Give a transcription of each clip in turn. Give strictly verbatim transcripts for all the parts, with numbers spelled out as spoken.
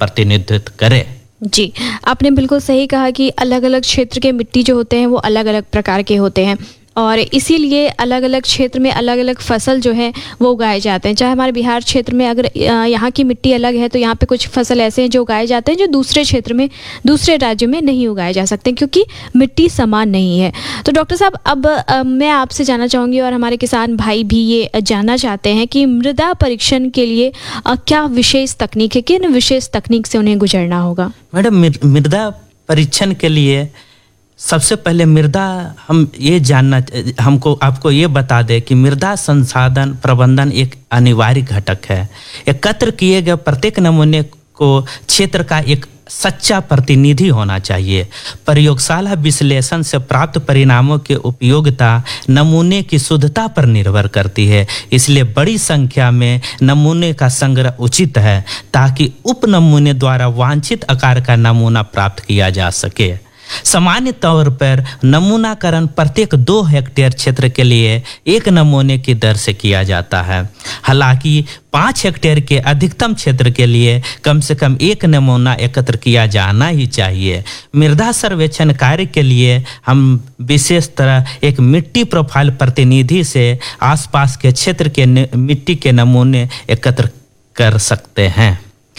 प्रतिनिधित्व करे। जी, आपने बिल्कुल सही कहा कि अलग अलग क्षेत्र के मिट्टी जो होते हैं वो अलग अलग प्रकार के होते हैं और इसीलिए अलग अलग क्षेत्र में अलग अलग फसल जो है वो उगाए जाते हैं। चाहे हमारे बिहार क्षेत्र में अगर यहाँ की मिट्टी अलग है तो यहाँ पे कुछ फसल ऐसे हैं जो उगाए जाते हैं जो दूसरे क्षेत्र में, दूसरे राज्यों में नहीं उगाए जा सकते क्योंकि मिट्टी समान नहीं है। तो डॉक्टर साहब, अब आ, मैं आपसे जानना चाहूँगी और हमारे किसान भाई भी ये जानना चाहते हैं कि मृदा परीक्षण के लिए आ, क्या विशेष तकनीक है, किन विशेष तकनीक से उन्हें गुजरना होगा? मैडम, मृदा परीक्षण के लिए सबसे पहले मृदा हम ये जानना हमको आपको ये बता दें कि मृदा संसाधन प्रबंधन एक अनिवार्य घटक है। एकत्र किए गए प्रत्येक नमूने को क्षेत्र का एक सच्चा प्रतिनिधि होना चाहिए। प्रयोगशाला विश्लेषण से प्राप्त परिणामों की उपयोगिता नमूने की शुद्धता पर निर्भर करती है, इसलिए बड़ी संख्या में नमूने का संग्रह उचित है ताकि उप नमूने द्वारा वांछित आकार का नमूना प्राप्त किया जा सके। सामान्य तौर पर नमूनाकरण प्रत्येक दो हेक्टेयर क्षेत्र के लिए एक नमूने की दर से किया जाता है। हालांकि पाँच हेक्टेयर के अधिकतम क्षेत्र के लिए कम से कम एक नमूना एकत्र किया जाना ही चाहिए। मृदा सर्वेक्षण कार्य के लिए हम विशेष तरह एक मिट्टी प्रोफाइल प्रतिनिधि से आसपास के क्षेत्र के मिट्टी के नमूने एकत्र कर सकते हैं।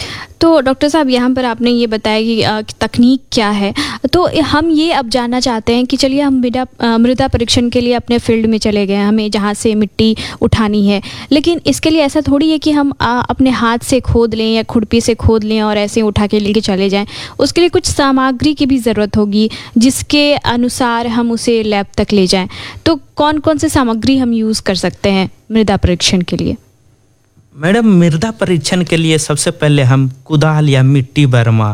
तो डॉक्टर साहब, यहाँ पर आपने ये बताया कि तकनीक क्या है, तो हम ये अब जानना चाहते हैं कि चलिए हम मृदा मृदा परीक्षण के लिए अपने फील्ड में चले गए, हमें जहाँ से मिट्टी उठानी है, लेकिन इसके लिए ऐसा थोड़ी है कि हम आ, अपने हाथ से खोद लें या खुरपी से खोद लें और ऐसे उठा के लेके चले जाएं। उसके लिए कुछ सामग्री की भी ज़रूरत होगी जिसके अनुसार हम उसे लैब तक ले जाएँ। तो कौन कौन से सामग्री हम यूज़ कर सकते हैं मृदा परीक्षण के लिए? मैडम, मृदा परीक्षण के लिए सबसे पहले हम कुदाल या मिट्टी बर्मा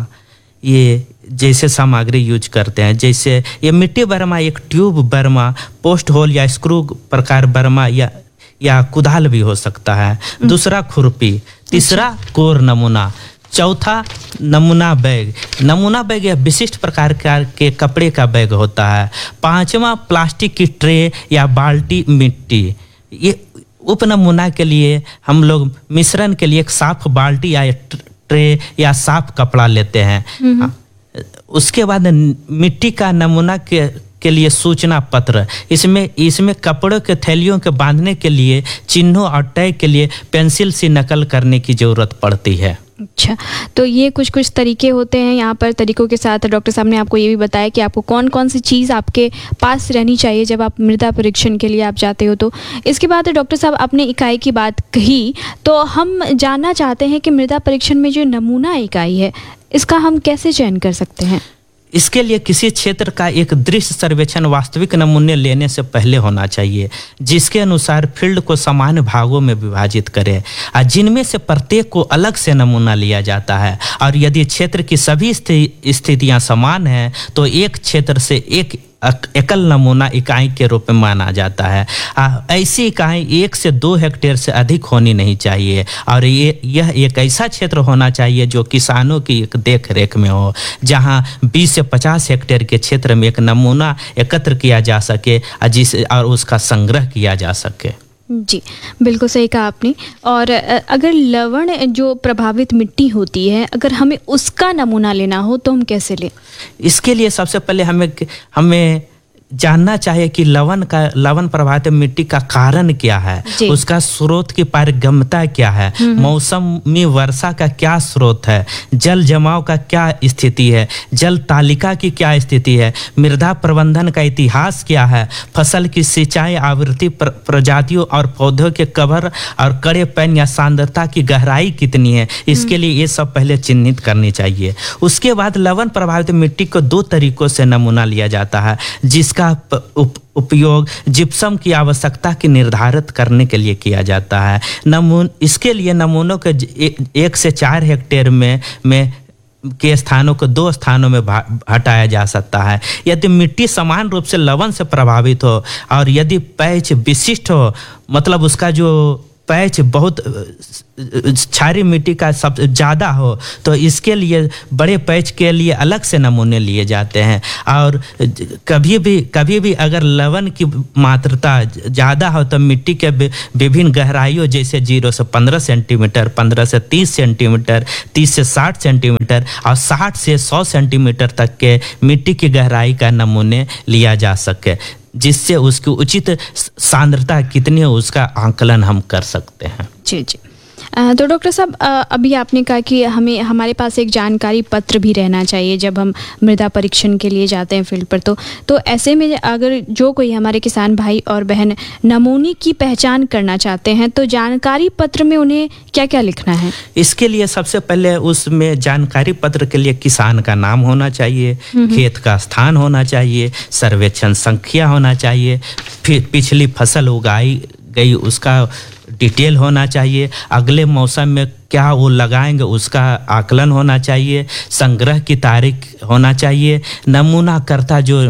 ये जैसे सामग्री यूज करते हैं। जैसे ये मिट्टी बर्मा एक ट्यूब बर्मा, पोस्ट होल या स्क्रू प्रकार बर्मा या या कुदाल भी हो सकता है। दूसरा खुरपी, तीसरा कोर नमूना, चौथा नमूना बैग। नमूना बैग यह विशिष्ट प्रकार के कपड़े का बैग होता है। पांचवा प्लास्टिक की ट्रे या बाल्टी मिट्टी। ये उप नमूना के लिए हम लोग मिश्रण के लिए एक साफ बाल्टी या ट्रे या साफ कपड़ा लेते हैं। उसके बाद मिट्टी का नमूना के के लिए सूचना पत्र। इसमें इसमें कपड़ों के थैलियों के बांधने के लिए चिन्हों और टैग के लिए पेंसिल से नकल करने की ज़रूरत पड़ती है। अच्छा, तो ये कुछ कुछ तरीके होते हैं। यहाँ पर तरीकों के साथ डॉक्टर साहब ने आपको ये भी बताया कि आपको कौन कौन सी चीज़ आपके पास रहनी चाहिए जब आप मृदा परीक्षण के लिए आप जाते हो। तो इसके बाद डॉक्टर साहब, आपने इकाई की बात कही, तो हम जानना चाहते हैं कि मृदा परीक्षण में जो नमूना इकाई है इसका हम कैसे चयन कर सकते हैं? इसके लिए किसी क्षेत्र का एक दृश्य सर्वेक्षण वास्तविक नमूने लेने से पहले होना चाहिए, जिसके अनुसार फील्ड को सामान्य भागों में विभाजित करें और जिनमें से प्रत्येक को अलग से नमूना लिया जाता है। और यदि क्षेत्र की सभी स्थितियां समान हैं तो एक क्षेत्र से एक एकल नमूना इकाई के रूप में माना जाता है। आ, ऐसी इकाई एक से दो हेक्टेयर से अधिक होनी नहीं चाहिए और ये यह एक ऐसा क्षेत्र होना चाहिए जो किसानों की एक देख रेख में हो, जहां बीस से पचास हेक्टेयर के क्षेत्र में एक नमूना एकत्र किया जा सके जिस और उसका संग्रह किया जा सके। जी, बिल्कुल सही कहा आपने। और अगर लवण जो प्रभावित मिट्टी होती है, अगर हमें उसका नमूना लेना हो तो हम कैसे लें? इसके लिए सबसे पहले हमें हमें जानना चाहिए कि लवण का लवण प्रभावित मिट्टी का कारण क्या है, उसका स्रोत की पारगम्यता क्या है, मौसमी वर्षा का क्या स्रोत है, जल जमाव का क्या स्थिति है, जल तालिका की क्या स्थिति है, मृदा प्रबंधन का इतिहास क्या है, फसल की सिंचाई आवृत्ति, प्रजातियों और पौधों के कवर और कड़े पैन या सांद्रता की गहराई कितनी है। इसके लिए ये सब पहले चिन्हित करनी चाहिए। उसके बाद लवण प्रभावित मिट्टी को दो तरीकों से नमूना लिया जाता है, जिस का उप, उपयोग जिप्सम की आवश्यकता की निर्धारित करने के लिए किया जाता है। नमून इसके लिए नमूनों के एक, एक से चार हेक्टेयर में में के स्थानों को दो स्थानों में हटाया जा सकता है। यदि मिट्टी समान रूप से लवण से प्रभावित हो और यदि पैच विशिष्ट हो, मतलब उसका जो पैच बहुत क्षारीय मिट्टी का सब ज़्यादा हो तो इसके लिए बड़े पैच के लिए अलग से नमूने लिए जाते हैं। और कभी भी कभी भी अगर लवण की मात्रा ज़्यादा हो तो मिट्टी के विभिन्न गहराइयों जैसे जीरो से पंद्रह सेंटीमीटर, पंद्रह से तीस सेंटीमीटर, तीस से साठ सेंटीमीटर और साठ से सौ सेंटीमीटर तक के मिट्टी की गहराई का नमूने लिया जा सके, जिससे उसकी उचित सांद्रता कितनी है उसका आंकलन हम कर सकते हैं। जी जी। तो डॉक्टर साहब, अभी आपने कहा कि हमें हमारे पास एक जानकारी पत्र भी रहना चाहिए जब हम मृदा परीक्षण के लिए जाते हैं फील्ड पर। तो तो ऐसे में अगर जो कोई हमारे किसान भाई और बहन नमूने की पहचान करना चाहते हैं तो जानकारी पत्र में उन्हें क्या क्या लिखना है? इसके लिए सबसे पहले उसमें जानकारी पत्र के लिए किसान का नाम होना चाहिए, खेत का स्थान होना चाहिए, सर्वेक्षण संख्या होना चाहिए, फिर पिछली फसल उगाई गई उसका डिटेल होना चाहिए, अगले मौसम में क्या वो लगाएंगे उसका आकलन होना चाहिए, संग्रह की तारीख होना चाहिए, नमूना करता जो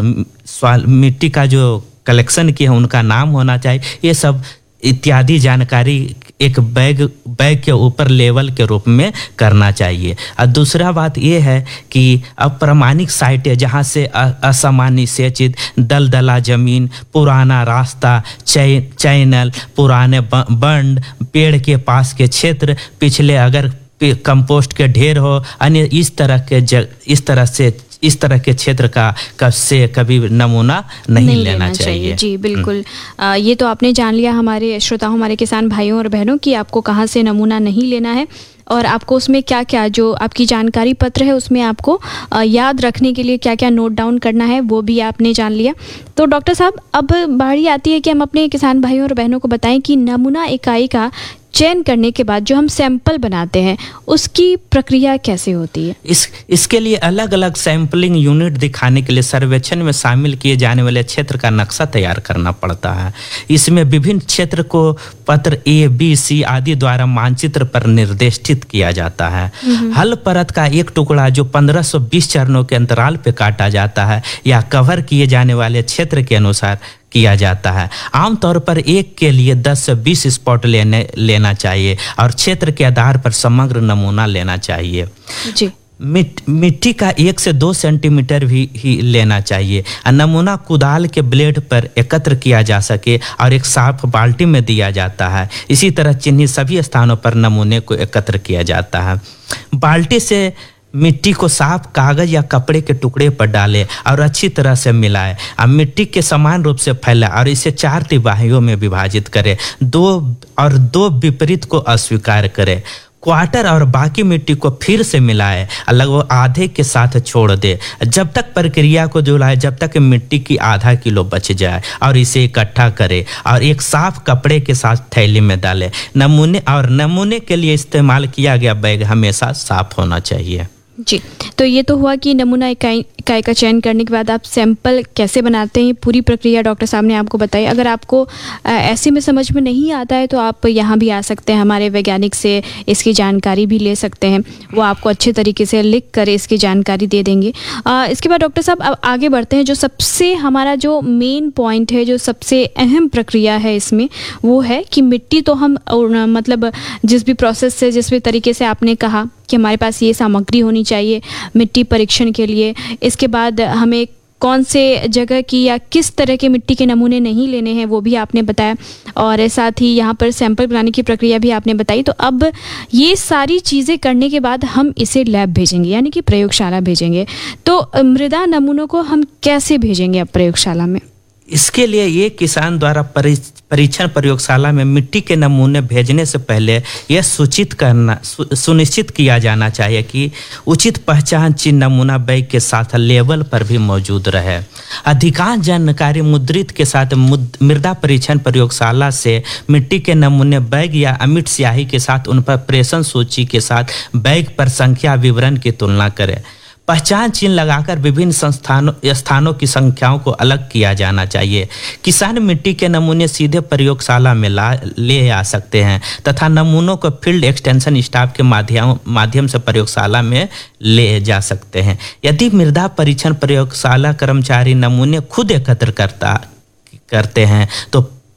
मिट्टी का जो कलेक्शन किया है उनका नाम होना चाहिए। ये सब इत्यादि जानकारी एक बैग बैग के ऊपर लेवल के रूप में करना चाहिए। और दूसरा बात ये है कि अप्रमाणिक साइटें जहाँ से असामान्य सेचित दलदला जमीन, पुराना रास्ता, चै, चैनल, पुराने बंड, पेड़ के पास के क्षेत्र, पिछले अगर कंपोस्ट के ढेर हो, अन्य इस तरह के जग, इस तरह से इस तरह के क्षेत्र का कब से कभी नमूना नहीं, नहीं लेना, लेना चाहिए।, चाहिए जी बिल्कुल। आ, ये तो आपने जान लिया हमारे श्रोताओं, हमारे किसान भाइयों और बहनों की आपको कहाँ से नमूना नहीं लेना है और आपको उसमें क्या क्या जो आपकी जानकारी पत्र है उसमें आपको आ, याद रखने के लिए क्या क्या नोट डाउन करना है वो भी आपने जान लिया। तो डॉक्टर साहब, अब बारी आती है कि हम अपने किसान भाइयों और बहनों को बताएं कि नमूना इकाई का चयन करने के बाद जो हम सैंपल बनाते हैं उसकी प्रक्रिया कैसे होती है? इस इसके लिए अलग अलग सैंपलिंग यूनिट दिखाने के लिए सर्वेक्षण में शामिल किए जाने वाले क्षेत्र का नक्शा तैयार करना पड़ता है। इसमें विभिन्न क्षेत्र को पत्र ए, बी, सी आदि द्वारा मानचित्र पर निर्देशित किया जाता है। हल परत का एक टुकड़ा जो पंद्रह सौ बीस चरणों के अंतराल पे काटा जाता है या कवर किए जाने वाले क्षेत्र के अनुसार किया जाता है। आमतौर पर एक के लिए दस से बीस स्पॉट लेने लेना चाहिए और क्षेत्र के आधार पर समग्र नमूना लेना चाहिए। जी। मिट, मिट्टी का एक से दो सेंटीमीटर भी ही लेना चाहिए। नमूना कुदाल के ब्लेड पर एकत्र किया जा सके और एक साफ बाल्टी में दिया जाता है। इसी तरह चिन्हित सभी स्थानों पर नमूने को एकत्र किया जाता है। बाल्टी से मिट्टी को साफ कागज या कपड़े के टुकड़े पर डालें और अच्छी तरह से मिलाएं। अब मिट्टी के समान रूप से फैलाएं और इसे चार तिमाहियों में विभाजित करें। दो और दो विपरीत को अस्वीकार करें। क्वार्टर और बाकी मिट्टी को फिर से मिलाएं, लगभग आधे के साथ छोड़ दे जब तक प्रक्रिया को दोहराए जब तक मिट्टी की आधा किलो बच जाए और इसे इकट्ठा करें और एक साफ कपड़े के साथ थैली में डालें। नमूने और नमूने के लिए इस्तेमाल किया गया बैग हमेशा साफ होना चाहिए। जी, तो ये तो हुआ कि नमूना इकाई इकाई का चयन करने के बाद आप सैंपल कैसे बनाते हैं, पूरी प्रक्रिया डॉक्टर साहब ने आपको बताई। अगर आपको ऐसे में समझ में नहीं आता है तो आप यहाँ भी आ सकते हैं, हमारे वैज्ञानिक से इसकी जानकारी भी ले सकते हैं। वो आपको अच्छे तरीके से लिख कर इसकी जानकारी दे देंगे। आ, इसके बाद डॉक्टर साहब अब आगे बढ़ते हैं। जो सबसे हमारा जो मेन पॉइंट है, जो सबसे अहम प्रक्रिया है इसमें, वो है कि मिट्टी तो हम मतलब जिस भी प्रोसेस से जिस भी तरीके से आपने कहा कि हमारे पास ये सामग्री होनी चाहिए मिट्टी परीक्षण के लिए। इसके बाद हमें कौन से जगह की या किस तरह के मिट्टी के नमूने नहीं लेने हैं वो भी आपने बताया और साथ ही यहाँ पर सैंपल बनाने की प्रक्रिया भी आपने बताई। तो अब ये सारी चीज़ें करने के बाद हम इसे लैब भेजेंगे, यानी कि प्रयोगशाला भेजेंगे। तो मृदा नमूनों को हम कैसे भेजेंगे अब प्रयोगशाला में? इसके लिए ये किसान द्वारा परीक्षण प्रयोगशाला में मिट्टी के नमूने भेजने से पहले यह सूचित करना सुनिश्चित किया जाना चाहिए कि उचित पहचान चिन्ह नमूना बैग के साथ लेबल पर भी मौजूद रहे। अधिकांश जानकारी मुद्रित के साथ मृदा परीक्षण प्रयोगशाला से मिट्टी के नमूने बैग या अमिट स्याही के साथ उन पर प्रेषण सूची के साथ बैग पर संख्या विवरण की तुलना करें। पहचान चिन्ह लगाकर विभिन्न संस्थानों स्थानों की संख्याओं को अलग किया जाना चाहिए। किसान मिट्टी के नमूने सीधे प्रयोगशाला में ला ले आ सकते हैं तथा नमूनों को फील्ड एक्सटेंशन स्टाफ के माध्यम माध्यम से प्रयोगशाला में ले जा सकते हैं। यदि मृदा परीक्षण प्रयोगशाला कर्मचारी नमूने खुद एकत्र करता करते हैं तो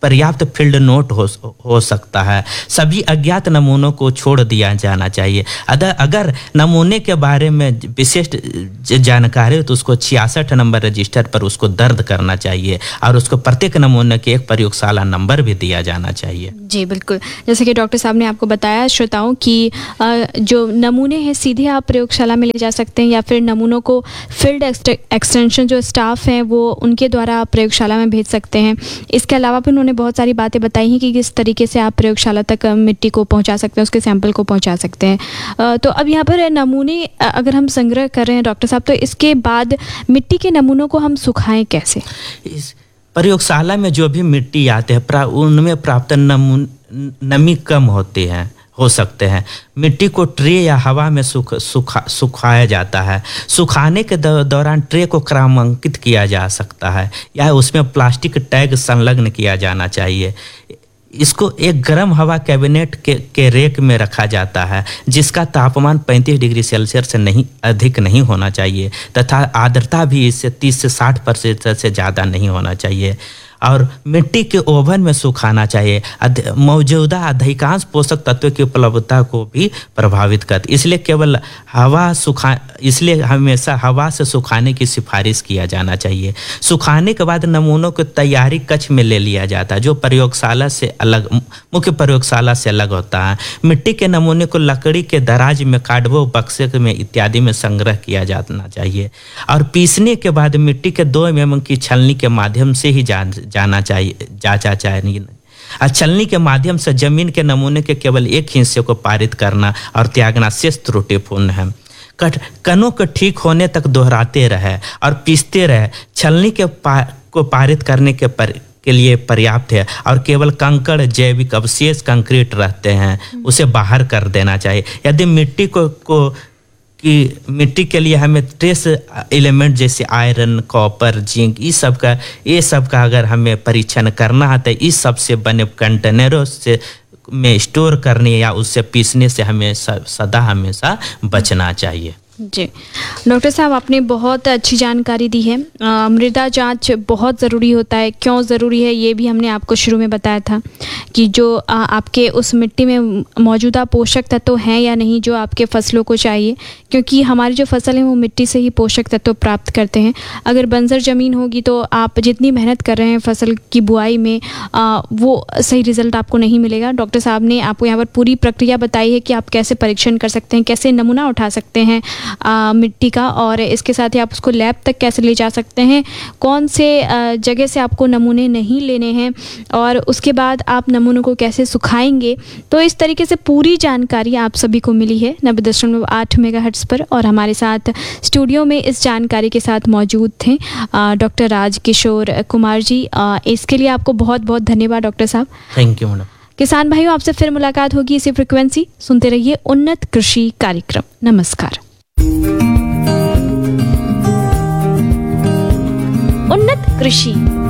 पर्याप्त फील्ड नोट हो हो सकता है। सभी अज्ञात नमूनों को छोड़ दिया जाना चाहिए। अगर नमूने के बारे में विशिष्ट जानकारी हो तो उसको छियासठ नंबर रजिस्टर पर उसको दर्ज करना चाहिए और उसको प्रत्येक नमूने के एक प्रयोगशाला नंबर भी दिया जाना चाहिए। जी बिल्कुल, जैसे कि डॉक्टर साहब ने आपको बताया श्रोताओं कि जो नमूने हैं सीधे आप प्रयोगशाला में ले जा सकते हैं या फिर नमूनों को फील्ड एक्सटेंशन जो स्टाफ हैं वो उनके द्वारा आप प्रयोगशाला में भेज सकते हैं। इसके अलावा भी उन्होंने बहुत सारी बातें बताई हैं कि किस तरीके से आप प्रयोगशाला तक मिट्टी को पहुंचा सकते हैं, उसके सैंपल को पहुंचा सकते हैं। तो अब यहाँ पर नमूने अगर हम संग्रह कर रहे हैं डॉक्टर साहब, तो इसके बाद मिट्टी के नमूनों को हम सुखाएं कैसे? इस प्रयोगशाला में जो भी मिट्टी आते हैं उनमें प्राप्त नमी कम होती है हो सकते हैं। मिट्टी को ट्रे या हवा में सुख सुखा सुखाया जाता है। सुखाने के दौरान ट्रे को क्रमांकित किया जा सकता है या उसमें प्लास्टिक टैग संलग्न किया जाना चाहिए। इसको एक गर्म हवा कैबिनेट के, के रेक में रखा जाता है जिसका तापमान पैंतीस डिग्री सेल्सियस से नहीं अधिक नहीं होना चाहिए तथा आर्द्रता भी इससे तीस से साठ प्रतिशत से ज़्यादा नहीं होना चाहिए और मिट्टी के ओवन में सुखाना चाहिए। मौजूदा अधिकांश पोषक तत्वों की उपलब्धता को भी प्रभावित करती, इसलिए केवल हवा सुखा इसलिए हमेशा हवा से सुखाने की सिफारिश किया जाना चाहिए। सुखाने के बाद नमूनों को तैयारी कक्ष में ले लिया जाता है जो प्रयोगशाला से अलग मुख्य प्रयोगशाला से अलग होता है। मिट्टी के नमूने को लकड़ी के दराज में कार्डबोर्ड बक्से में इत्यादि में संग्रह किया जाना चाहिए और पीसने के बाद मिट्टी के दो एम एम की छलनी के माध्यम से ही जा जाना चाहिए जांचा चाहिए। छलनी के माध्यम से जमीन के नमूने के केवल एक हिस्से को पारित करना और त्यागना शेष त्रुटिपूर्ण है। कट कणों को ठीक होने तक दोहराते रहे और पीसते रहे। छलनी के पा, को पारित करने के पर के लिए पर्याप्त है और केवल कंकड़ जैविक अवशेष कंक्रीट रहते हैं उसे बाहर कर देना चाहिए। यदि मिट्टी को को कि मिट्टी के लिए हमें ट्रेस एलिमेंट जैसे आयरन, कॉपर, जिंक इस सब का ये सब का अगर हमें परीक्षण करना है तो इस सब से बने कंटेनरों से में स्टोर करने या उससे पीसने से हमें सदा हमेशा बचना चाहिए। जी डॉक्टर साहब, आपने बहुत अच्छी जानकारी दी है। आ, मृदा जांच बहुत ज़रूरी होता है। क्यों ज़रूरी है ये भी हमने आपको शुरू में बताया था कि जो आ, आपके उस मिट्टी में मौजूदा पोषक तत्व हैं या नहीं जो आपके फसलों को चाहिए, क्योंकि हमारी जो फसल है वो मिट्टी से ही पोषक तत्व प्राप्त करते हैं। अगर बंजर ज़मीन होगी तो आप जितनी मेहनत कर रहे हैं फसल की बुआई में आ, वो सही रिज़ल्ट आपको नहीं मिलेगा। डॉक्टर साहब ने आपको यहाँ पर पूरी प्रक्रिया बताई है कि आप कैसे परीक्षण कर सकते हैं, कैसे नमूना उठा सकते हैं आ, मिट्टी का, और इसके साथ ही आप उसको लैब तक कैसे ले जा सकते हैं, कौन से आ, जगह से आपको नमूने नहीं लेने हैं और उसके बाद आप नमूनों को कैसे सुखाएंगे। तो इस तरीके से पूरी जानकारी आप सभी को मिली है नब्बे दशमलव आठ मेगाहर्ट्ज़ पर और हमारे साथ स्टूडियो में इस जानकारी के साथ मौजूद थे डॉक्टर राजकिशोर कुमार जी। आ, इसके लिए आपको बहुत बहुत धन्यवाद डॉक्टर साहब। Thank you madam. किसान भाइयों, आपसे फिर मुलाकात होगी इसी फ्रिक्वेंसी। सुनते रहिए उन्नत कृषि कार्यक्रम। नमस्कार। उन्नत कृषि